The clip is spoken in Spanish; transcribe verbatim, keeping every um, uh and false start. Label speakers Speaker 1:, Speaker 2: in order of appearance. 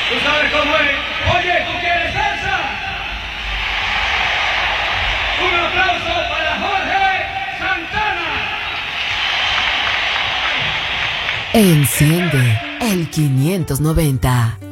Speaker 1: ¿Tú sabes cómo es? Oye, ¿tú quieres salsa? Un aplauso para Jorge Santana.
Speaker 2: Enciende el quinientos noventa.